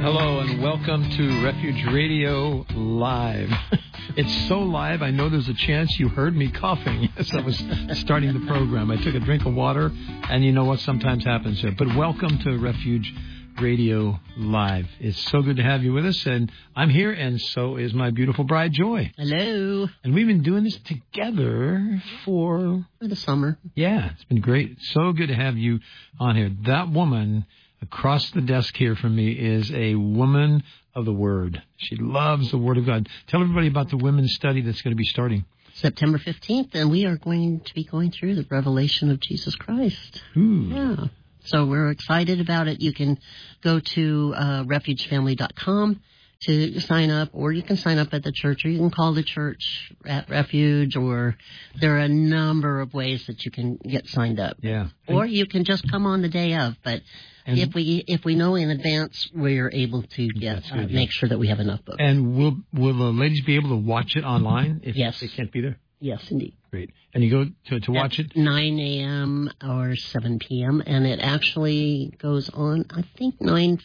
Hello and welcome to Refuge Radio Live. It's so live, I know there's a chance you heard me coughing as I was starting the program. I took a drink of water, and you know what sometimes happens here. But welcome to Refuge Radio Live. It's so good to have you with us, and I'm here, and so is my beautiful bride, Joy. Hello. And we've been doing this together for the summer. Yeah, it's been great. So good to have you on here. That woman across the desk here from me is a woman of the Word. She loves the Word of God. Tell everybody about the women's study that's going to be starting. September 15th, and we are going to be going through the revelation of Jesus Christ. Ooh. Yeah. So we're excited about it. You can go to refugefamily.com to sign up, or you can sign up at the church, or you can call the church at Refuge, or there are a number of ways that you can get signed up. Yeah. Or you can just come on the day of, but if we know in advance, we're able to make sure that we have enough books. And will the ladies be able to watch it online if yes. they can't be there? Yes, indeed. Great. And you go to watch it? 9 a.m. or 7 p.m., and it actually goes on, I think,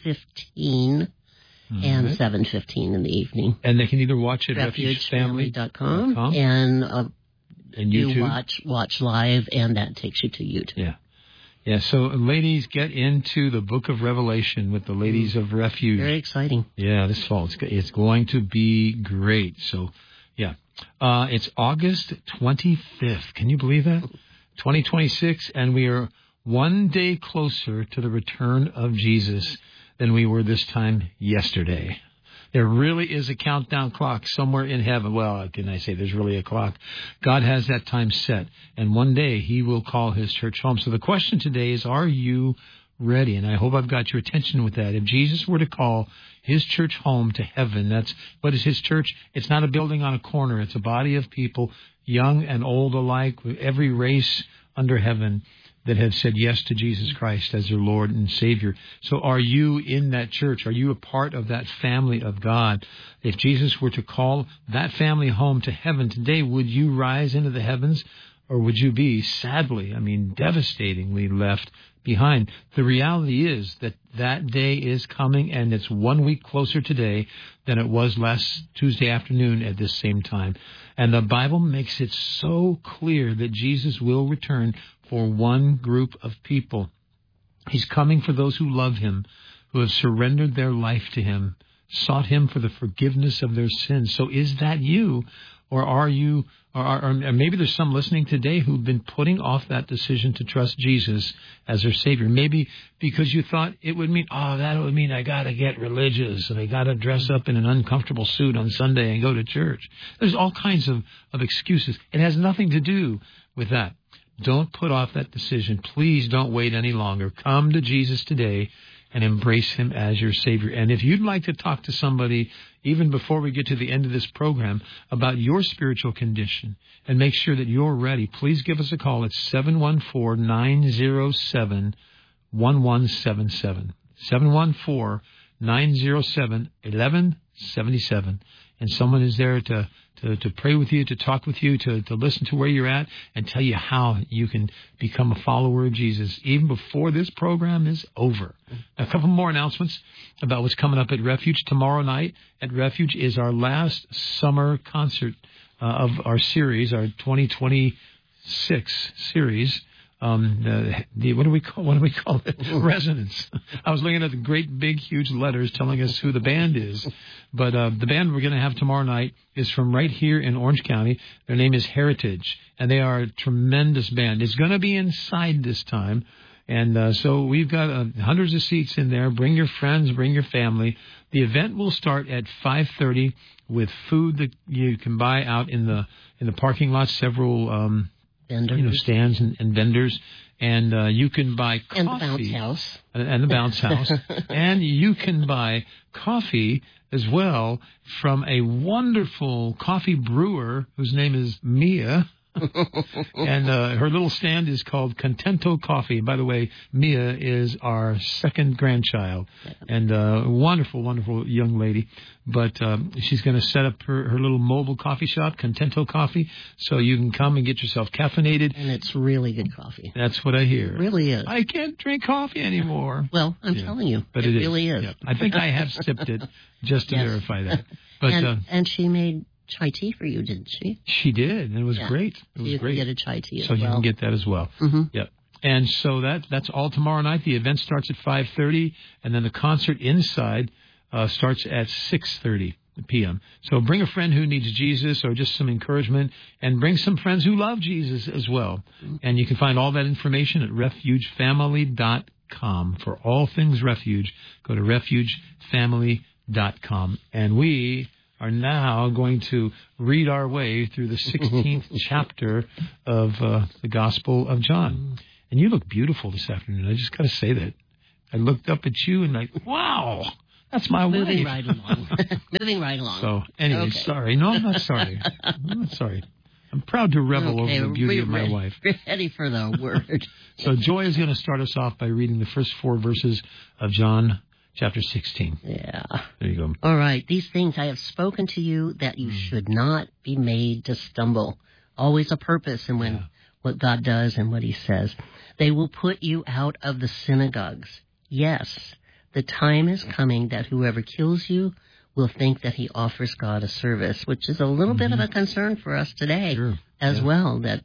9:15 and 7:15 in the evening. And they can either watch it at refugefamily.com and YouTube. You watch live, and that takes you to YouTube. Yeah. Yeah, so ladies, get into the book of Revelation with the ladies of Refuge. Very exciting. Yeah, this fall. It's going to be great. So, yeah. It's August 25th. Can you believe that? 2026, and we are one day closer to the return of Jesus than we were this time yesterday. There really is a countdown clock somewhere in heaven. Well, can I say there's really a clock? God has that time set, and one day He will call His church home. So the question today is, are you ready? And I hope I've got your attention with that. If Jesus were to call His church home to heaven, what is His church? It's not a building on a corner. It's a body of people, young and old alike, with every race under heaven, that have said yes to Jesus Christ as their Lord and Savior. So are you in that church? Are you a part of that family of God? If Jesus were to call that family home to heaven today, would you rise into the heavens, or would you be, sadly, devastatingly left behind? The reality is that day is coming, and it's 1 week closer today than it was last Tuesday afternoon at this same time. And the Bible makes it so clear that Jesus will return for one group of people. He's coming for those who love Him, who have surrendered their life to Him, sought Him for the forgiveness of their sins. So is that you? Or are you, or maybe there's some listening today who've been putting off that decision to trust Jesus as their Savior. Maybe because you thought it would mean, that would mean I got to get religious and I got to dress up in an uncomfortable suit on Sunday and go to church. There's all kinds of excuses. It has nothing to do with that. Don't put off that decision. Please don't wait any longer. Come to Jesus today and embrace Him as your Savior. And if you'd like to talk to somebody, even before we get to the end of this program, about your spiritual condition and make sure that you're ready, please give us a call at 714-907-1177. 714-907-1177. And someone is there to pray with you, to talk with you, to listen to where you're at, and tell you how you can become a follower of Jesus even before this program is over. A couple more announcements about what's coming up at Refuge. Tomorrow night at Refuge is our last summer concert of our series, our 2026 series. What do we call it? Resonance. I was looking at the great, big, huge letters telling us who the band is. But the band we're going to have tomorrow night is from right here in Orange County. Their name is Heritage, and they are a tremendous band. It's going to be inside this time. And so we've got hundreds of seats in there. Bring your friends, bring your family. The event will start at 5:30 with food that you can buy out in the parking lot. Several stands and vendors, and you can buy coffee. And the bounce house. And the bounce house. And you can buy coffee as well from a wonderful coffee brewer whose name is Mia. And her little stand is called Contento Coffee. By the way, Mia is our second grandchild, and wonderful, wonderful young lady. But she's going to set up her little mobile coffee shop, Contento Coffee, so you can come and get yourself caffeinated. And it's really good coffee. That's what I hear. It really is. I can't drink coffee anymore. Well, I'm telling you, but it really is. Yeah. I think I have sipped it just to verify that. But and she made chai tea for you, didn't she? She did, and it was great. It was you great. You can get a chai tea as well. So you can get that as well. Mm-hmm. Yep. And so that's all tomorrow night. The event starts at 5:30, and then the concert inside starts at 6:30 p.m. So bring a friend who needs Jesus or just some encouragement, and bring some friends who love Jesus as well. Mm-hmm. And you can find all that information at refugefamily.com. For all things Refuge, go to refugefamily.com. And we are now going to read our way through the 16th chapter of the Gospel of John. And you look beautiful this afternoon. I just got to say that. I looked up at you and like, wow, that's my wife. Moving right along. Moving right along. So, anyway, sorry. No, I'm not sorry. I'm not sorry. I'm proud to revel over the beauty of my wife. We're ready for the word. So Joy is going to start us off by reading the first 4 verses of John chapter 16. Yeah. There you go. All right. These things I have spoken to you that you should not be made to stumble. Always a purpose in what God does and what he says. They will put you out of the synagogues. Yes, the time is coming that whoever kills you will think that he offers God a service, which is a little bit of a concern for us today as well, that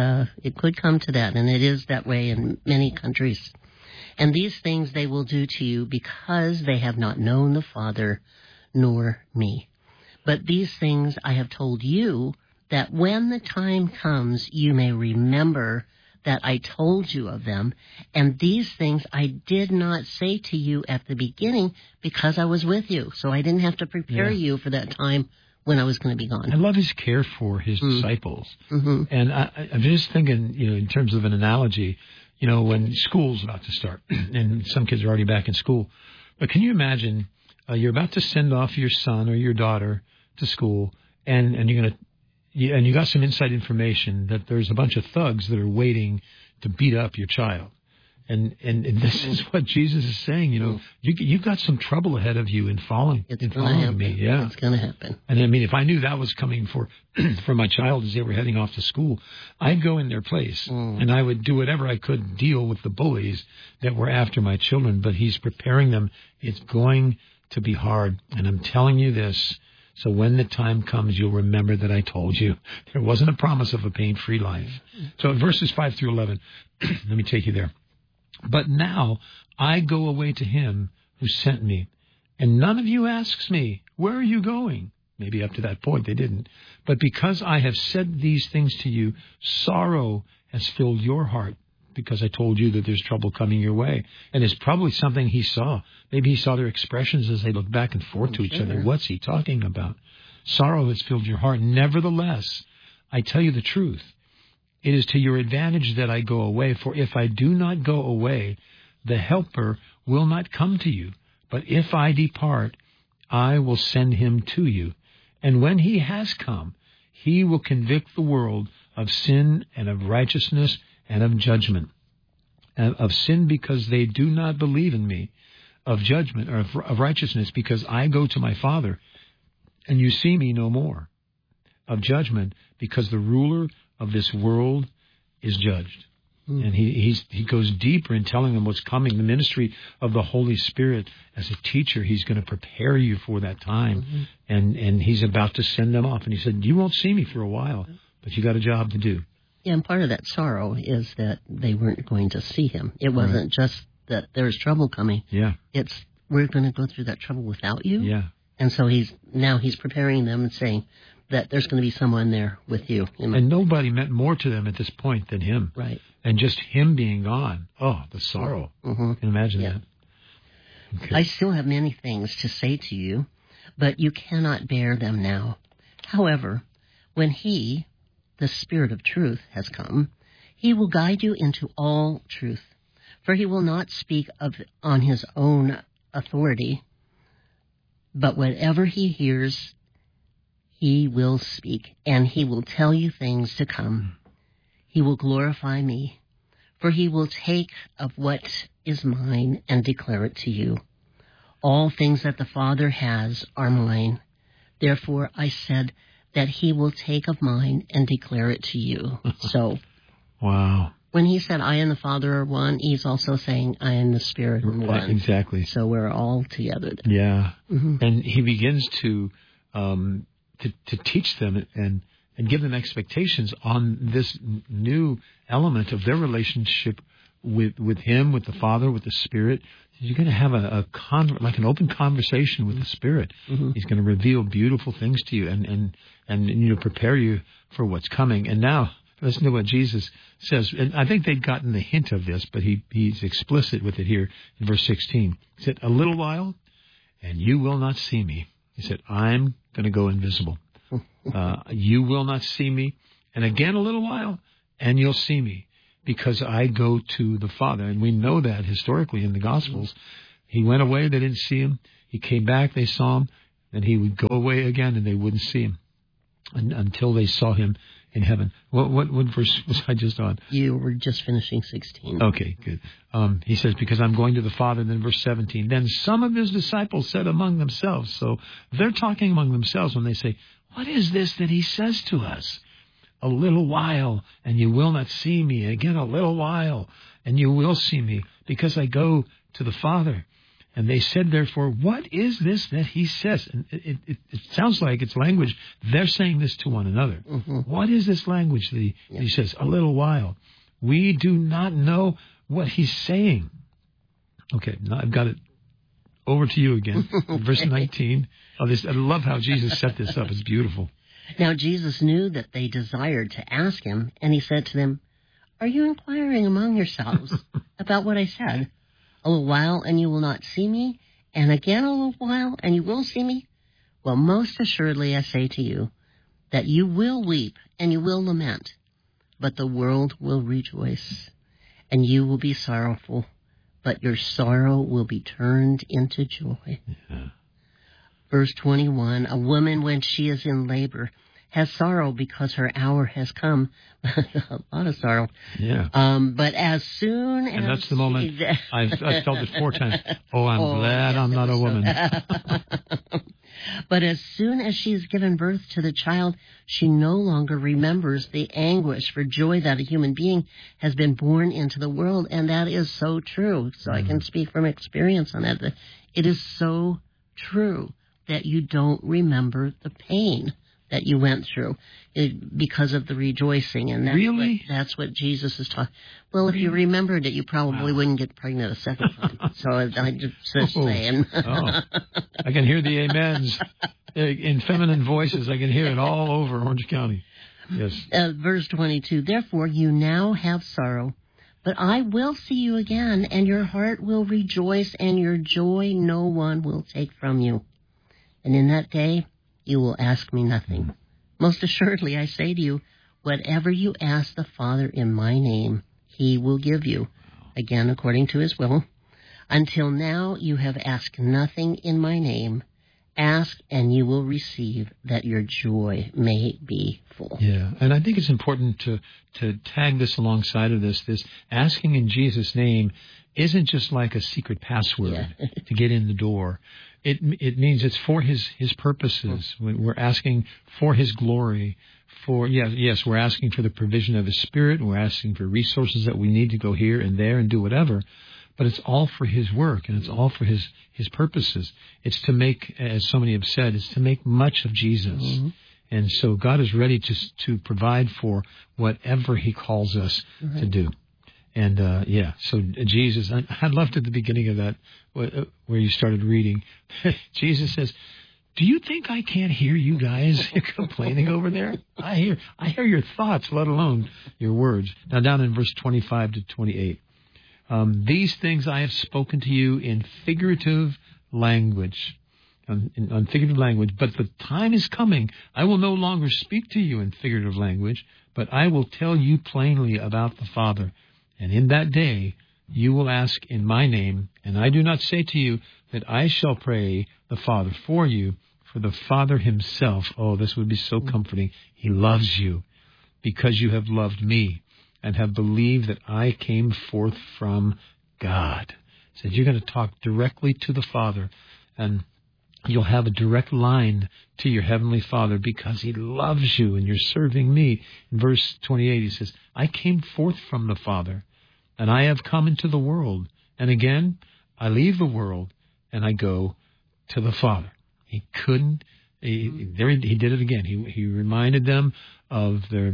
it could come to that, and it is that way in many countries. And these things they will do to you because they have not known the Father nor me. But these things I have told you, that when the time comes you may remember that I told you of them. And these things I did not say to you at the beginning because I was with you. So I didn't have to prepare you for that time when I was going to be gone. I love his care for his disciples. Mm-hmm. And I'm just thinking, in terms of an analogy, when school's about to start, and some kids are already back in school. But can you imagine you're about to send off your son or your daughter to school, and you're going to, and you got some inside information that there's a bunch of thugs that are waiting to beat up your child. And this is what Jesus is saying, you've got some trouble ahead of you in following me. Yeah. It's going to happen. And I mean, if I knew that was coming for my child as they were heading off to school, I'd go in their place and I would do whatever I could to deal with the bullies that were after my children. But he's preparing them. It's going to be hard. And I'm telling you this, so when the time comes, you'll remember that I told you. There wasn't a promise of a pain-free life. So in verses 5 through 11, let me take you there. But now I go away to him who sent me, and none of you asks me, where are you going? Maybe up to that point they didn't. But because I have said these things to you, sorrow has filled your heart, because I told you that there's trouble coming your way. And it's probably something he saw. Maybe he saw their expressions as they looked back and forth to each other. What's he talking about? Sorrow has filled your heart. Nevertheless, I tell you the truth. It is to your advantage that I go away, for if I do not go away, the Helper will not come to you. But if I depart, I will send him to you. And when he has come, he will convict the world of sin and of righteousness and of judgment. And of sin because they do not believe in me, of judgment or of righteousness because I go to my Father, and you see me no more. Of judgment because the ruler of this world is judged. And he goes deeper in telling them what's coming. The ministry of the Holy Spirit as a teacher, he's going to prepare you for that time. And he's about to send them off. And he said, you won't see me for a while, but you got a job to do. Yeah, and part of that sorrow is that they weren't going to see him. It wasn't just that there's trouble coming. Yeah. It's we're going to go through that trouble without you. Yeah. And so he's preparing them and saying that there's going to be someone there with you. And nobody meant more to them at this point than him. Right. And just him being gone. Oh, the sorrow. Can you imagine that? Okay. I still have many things to say to you, but you cannot bear them now. However, when he, the Spirit of truth, has come, he will guide you into all truth. For he will not speak on his own authority, but whatever he hears, he will speak, and he will tell you things to come. He will glorify me, for he will take of what is mine and declare it to you. All things that the Father has are mine. Therefore I said that he will take of mine and declare it to you. So, wow. When he said, I and the Father are one, he's also saying, I and the Spirit are one. Exactly. So we're all together. Yeah. Mm-hmm. And he begins to teach them and give them expectations on this new element of their relationship with him, with the Father, with the Spirit. You're going to have like an open conversation with the Spirit. Mm-hmm. He's going to reveal beautiful things to you and prepare you for what's coming. And now, listen to what Jesus says. And I think they'd gotten the hint of this, but he's explicit with it here in verse 16. He said, a little while, and you will not see me. He said, I'm going to go invisible. You will not see me. And again, a little while, and you'll see me, because I go to the Father. And we know that historically in the Gospels. He went away, they didn't see him. He came back, they saw him. Then he would go away again, and they wouldn't see him until they saw him in heaven. What verse was I just on? You were just finishing 16. Okay, good. He says, because I'm going to the Father. And then verse 17. Then some of his disciples said among themselves. So they're talking among themselves when they say, what is this that he says to us? A little while, and you will not see me. Again, a little while, and you will see me, because I go to the Father. And they said, therefore, what is this that he says? And it sounds like it's language. They're saying this to one another. Mm-hmm. What is this language that he says? A little while. We do not know what he's saying. Okay, now I've got it over to you again. Verse 19. I love how Jesus set this up. It's beautiful. Now Jesus knew that they desired to ask him, and he said to them, are you inquiring among yourselves about what I said? A little while, and you will not see me, and again a little while, and you will see me? Well, most assuredly I say to you, that you will weep, and you will lament, but the world will rejoice, and you will be sorrowful, but your sorrow will be turned into joy. Yeah. Verse 21, a woman, when she is in labor, has sorrow because her hour has come. A lot of sorrow. Yeah. But as soon as... And that's the moment I've felt it 4 times. Oh, I'm glad I'm not a woman. But as soon as she has given birth to the child, she no longer remembers the anguish for joy that a human being has been born into the world. And that is so true. So I can speak from experience on that. It is so true that you don't remember the pain that you went through because of the rejoicing. And that's what Jesus is talking. Well, if you remembered it, you probably wouldn't get pregnant a second time. So I just saying. I can hear the amens in feminine voices. I can hear it all over Orange County. Yes. Verse 22, therefore you now have sorrow, but I will see you again, and your heart will rejoice, and your joy no one will take from you. And in that day you will ask me nothing. Most assuredly I say to you, whatever you ask the Father in my name, he will give you, again according to his will. Until now you have asked nothing in my name. Ask and you will receive, that your joy may be full. Yeah, and I think it's important to tag this alongside of this. This asking in Jesus' name isn't just like a secret password to get in the door. It means it's for his purposes. We're asking for his glory. Yes, we're asking for the provision of his Spirit. We're asking for resources that we need to go here and there and do whatever. But it's all for his work, and it's all for his purposes. It's to make, as so many have said, it's to make much of Jesus. Mm-hmm. And so God is ready to provide for whatever he calls us to do. And, so Jesus, I loved at the beginning of that, where you started reading. Jesus says, do you think I can't hear you guys complaining over there? I hear your thoughts, let alone your words. Now down in verse 25 to 28. These things I have spoken to you in figurative language. On figurative language, but the time is coming. I will no longer speak to you in figurative language, but I will tell you plainly about the Father. And in that day you will ask in my name, and I do not say to you that I shall pray the Father for you, for the Father himself, oh, this would be so comforting, he loves you because you have loved me and have believed that I came forth from God. He said, you're going to talk directly to the Father, and you'll have a direct line to your Heavenly Father because He loves you and you're serving me. In verse 28, He says, I came forth from the Father, and I have come into the world. And again, I leave the world, and I go to the Father. He couldn't. He did it again. He reminded them of their.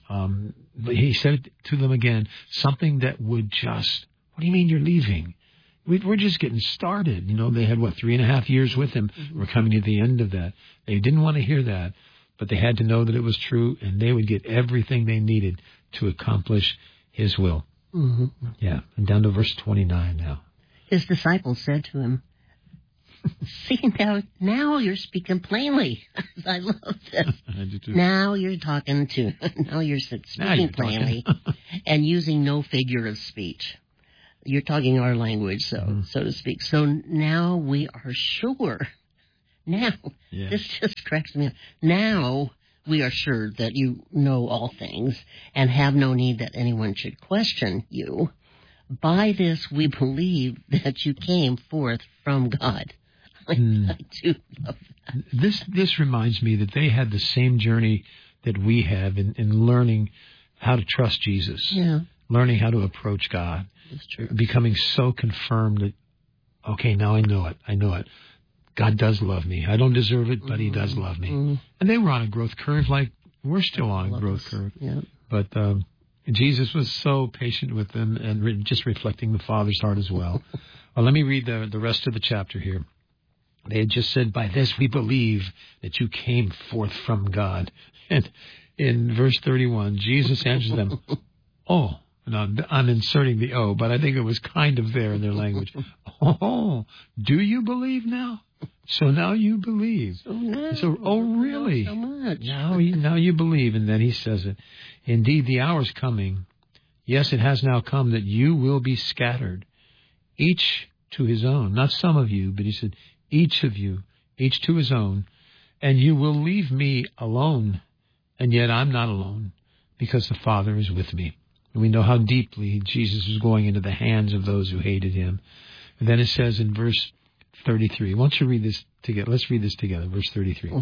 He said to them again something that would just. What do you mean you're leaving? We're just getting started. They had 3.5 years with Him. We're coming to the end of that. They didn't want to hear that, but they had to know that it was true, and they would get everything they needed to accomplish His will. Mm-hmm. Yeah, and down to verse 29 now. His disciples said to Him, see, now you're speaking plainly. I love this. I do too. Now you're speaking plainly and using no figure of speech. You're talking our language, so to speak. So now we are sure. Now, This just cracks me up. Now we are sure that you know all things and have no need that anyone should question you. By this we believe that you came forth from God. I do love that. This reminds me that they had the same journey that we have in learning how to trust Jesus, learning how to approach God, That's true. becoming so confirmed that, okay, now I know it. God does love me. I don't deserve it, but He does love me. Mm-hmm. And they were on a growth curve like we're still on a growth curve. Yeah. But Jesus was so patient with them and just reflecting the Father's heart as well. Well, let me read the rest of the chapter here. They had just said, by this we believe that you came forth from God. And in verse 31, Jesus answers them, oh, now I'm inserting the oh, but I think it was kind of there in their language. Oh, do you believe now? So now you believe. Oh, really? So much. Now you believe. And then He says it. Indeed, the hour is coming. Yes, it has now come that you will be scattered, each to his own. Not some of you, but He said, each of you, each to his own. And you will leave me alone. And yet I'm not alone, because the Father is with me. And we know how deeply Jesus was going into the hands of those who hated Him. And then it says in verse 33. Why don't you read this together? Let's read this together. Verse 33.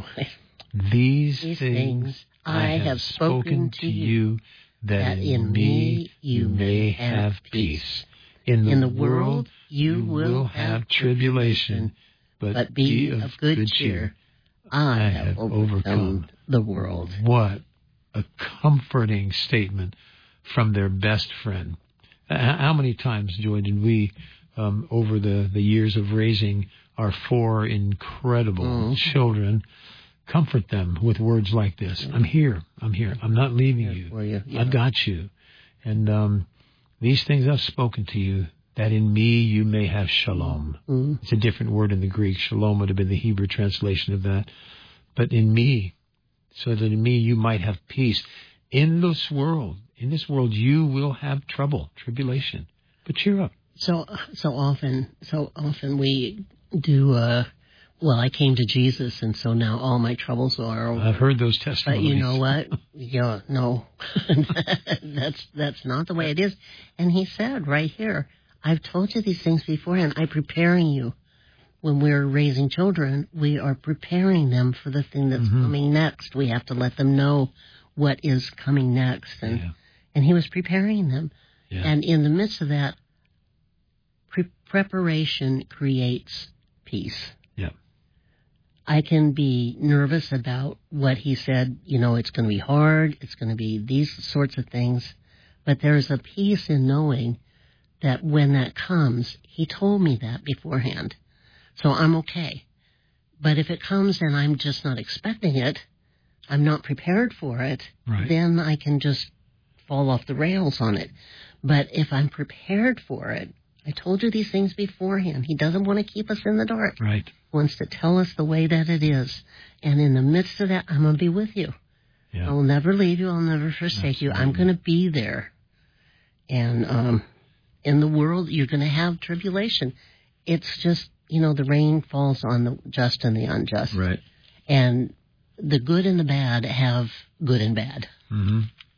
These things I have spoken to you, that in me you may have peace. In the world you will have tribulation, but be of good cheer. I have overcome the world. What a comforting statement from their best friend. How many times, Joy, did we, over the years of raising our 4 incredible children, comfort them with words like this? I'm here. I'm not leaving you. I've got you. And these things I've spoken to you, that in me you may have shalom. It's a different word in the Greek. Shalom would have been the Hebrew translation of that. But in me, so that in me you might have peace. In this world you will have trouble, tribulation. But cheer up. So often we do, I came to Jesus, and so now all my troubles are over. I've heard those testimonies. But you know what? No. That's not the way it is. And He said right here, I've told you these things beforehand. I'm preparing you. When we're raising children, we are preparing them for the thing that's coming next. We have to let them know what is coming next. And He was preparing them. Yeah. And in the midst of that, preparation creates peace. Yeah. I can be nervous about what He said. It's going to be hard. It's going to be these sorts of things. But there's a peace in knowing that when that comes, He told me that beforehand. So I'm okay. But if it comes and I'm just not expecting it, I'm not prepared for it, then I can just fall off the rails on it. But if I'm prepared for it, I told you these things beforehand. He doesn't want to keep us in the dark. Right. He wants to tell us the way that it is. And in the midst of that, I'm going to be with you. Yeah. I will never leave you. I'll never forsake you. I'm going to be there. And in the world, you're going to have tribulation. It's just, the rain falls on the just and the unjust. Right. And the good and the bad have good and bad. Mm-hmm.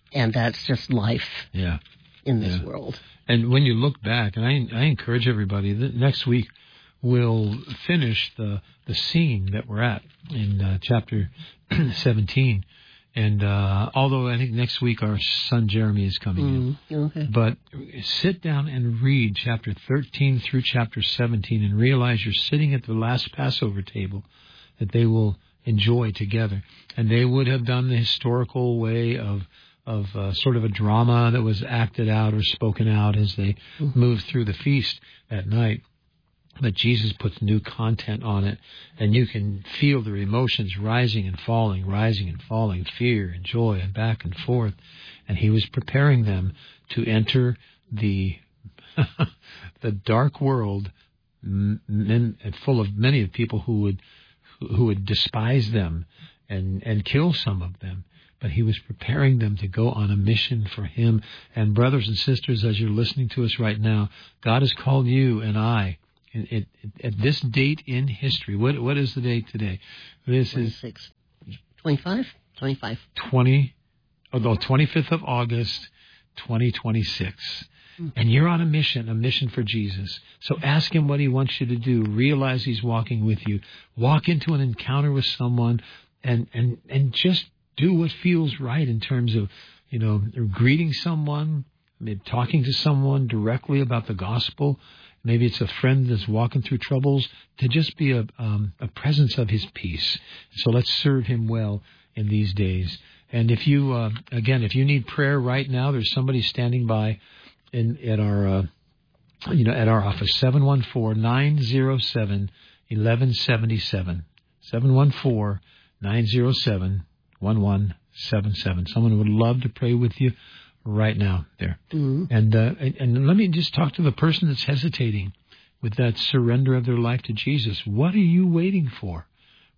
And that's just life in this world. And when you look back, and I encourage everybody that next week we'll finish the scene that we're at in chapter 17. And although I think next week our son Jeremy is coming in. Okay. But sit down and read chapter 13 through chapter 17 and realize you're sitting at the last Passover table that they will enjoy together. And they would have done the historical way of sort of a drama that was acted out or spoken out as they moved through the feast at night. But Jesus puts new content on it, and you can feel their emotions rising and falling, fear and joy and back and forth. And he was preparing them to enter the the dark world full of many of people who would despise them and kill some of them. But he was preparing them to go on a mission for him. And brothers and sisters, as you're listening to us right now, God has called you and I at this date in history. What is the date today? This 26. 25? 25. 25th of August, 2026. And you're on a mission for Jesus. So ask him what he wants you to do. Realize he's walking with you. Walk into an encounter with someone and just do what feels right in terms of, greeting someone, maybe talking to someone directly about the gospel. Maybe it's a friend that's walking through troubles, to just be a presence of his peace. So let's serve him well in these days. And if you, if you need prayer right now, there's somebody standing by at our office, 714-907-1177. 714-907-1177. Someone would love to pray with you right now there. And let me just talk to the person that's hesitating with that surrender of their life to Jesus. What are you waiting for?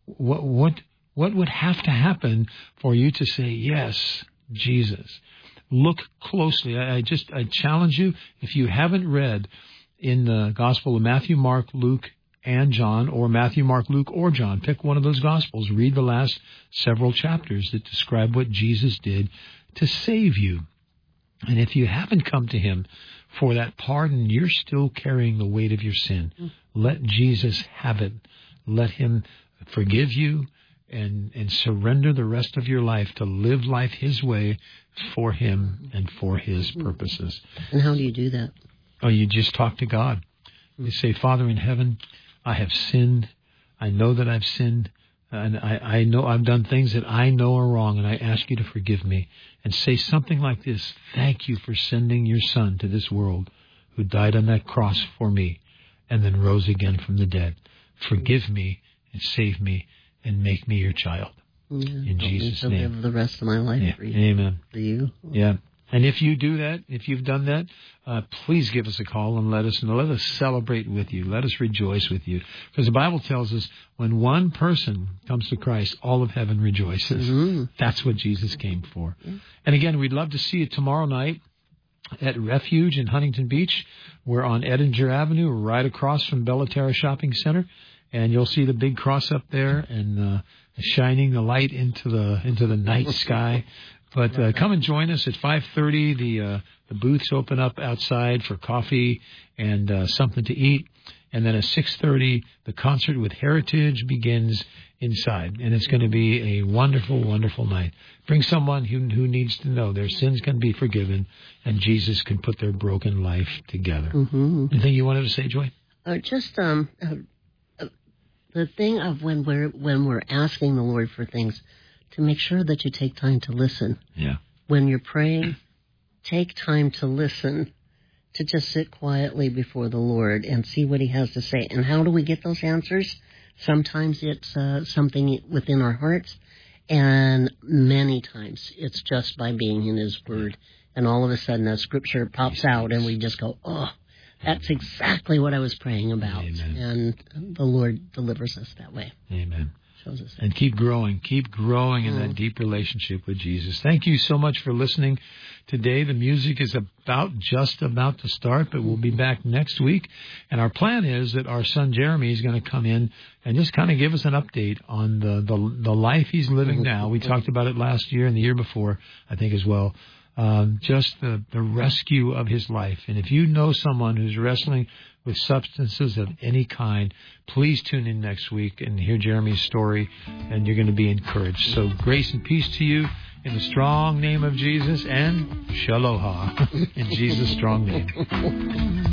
What would have to happen for you to say, yes, Jesus? Look closely. I challenge you, if you haven't read in the Gospel of Matthew, Mark, Luke, and John, or Matthew, Mark, Luke, or John, pick one of those Gospels. Read the last several chapters that describe what Jesus did to save you. And if you haven't come to him for that pardon, you're still carrying the weight of your sin. Let Jesus have it. Let him forgive you and surrender the rest of your life to live life his way for him and for his purposes. And how do you do that? Oh, you just talk to God. You say, Father in heaven, I have sinned. I know that I've sinned. And I know I've done things that I know are wrong, and I ask you to forgive me. And say something like this: thank you for sending your son to this world, who died on that cross for me and then rose again from the dead. Forgive me and save me and make me your child. In Jesus' name. Live the rest of my life for you. Amen. For you. Yeah. And if you do that, if you've done that, please give us a call and let us know. Let us celebrate with you. Let us rejoice with you. Because the Bible tells us when one person comes to Christ, all of heaven rejoices. That's what Jesus came for. And again, we'd love to see you tomorrow night at Refuge in Huntington Beach. We're on Edinger Avenue, right across from Bellaterra Shopping Center. And you'll see the big cross up there and shining the light into the night sky. But come and join us at 5:30. The booths open up outside for coffee and something to eat. And then at 6:30, the concert with Heritage begins inside. And it's going to be a wonderful, wonderful night. Bring someone who needs to know their sins can be forgiven and Jesus can put their broken life together. Anything you wanted to say, Joy? Just the thing of when we're asking the Lord for things, to make sure that you take time to listen. Yeah. When you're praying, take time to listen, to just sit quietly before the Lord and see what he has to say. And how do we get those answers? Sometimes it's something within our hearts, and many times it's just by being in his word. And all of a sudden a scripture pops out and we just go, oh, that's exactly what I was praying about. Amen. And the Lord delivers us that way. Amen. And keep growing in that deep relationship with Jesus. Thank you so much for listening today. The music is just about to start, but we'll be back next week. And our plan is that our son Jeremy is going to come in and just kind of give us an update on the life he's living now. We talked about it last year and the year before, I think, as well. just the rescue of his life. And if you know someone who's wrestling with substances of any kind, please tune in next week and hear Jeremy's story, and you're going to be encouraged. So grace and peace to you in the strong name of Jesus, and Shaloha in Jesus' strong name.